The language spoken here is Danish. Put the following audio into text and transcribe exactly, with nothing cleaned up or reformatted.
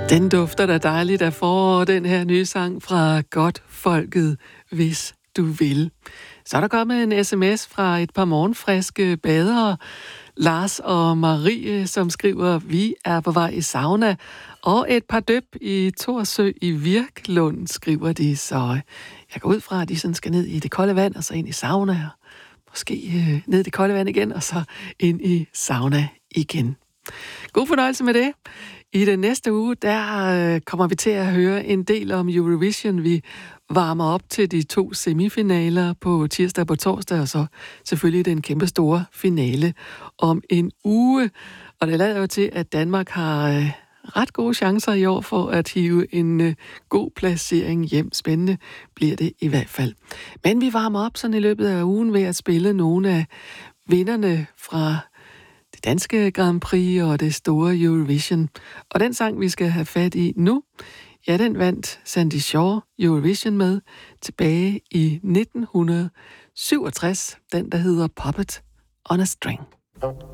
Den dufter da dejligt af forår, den her nye sang fra Godtfolket, hvis du vil. Så er der kommet en sms fra et par morgenfriske badere, Lars og Marie, som skriver, vi er på vej i sauna, og et par døb i Torsø i Virklund, skriver de. Så jeg går ud fra, at de sådan skal ned i det kolde vand, og så ind i sauna, og måske øh, ned i det kolde vand igen, og så ind i sauna igen. God fornøjelse med det. I den næste uge, der øh, kommer vi til at høre en del om Eurovision. Vi varmer op til de to semifinaler på tirsdag og på torsdag, og så selvfølgelig den kæmpe store finale om en uge. Og det lader jo til, at Danmark har øh, ret gode chancer i år for at hive en øh, god placering hjem. Spændende bliver det i hvert fald. Men vi varmer op sådan i løbet af ugen ved at spille nogle af vinderne fra det danske Grand Prix og det store Eurovision. Og den sang, vi skal have fat i nu, ja, den vandt Sandy Shaw Eurovision med tilbage i nitten syvogtres. Den, der hedder Puppet on a String.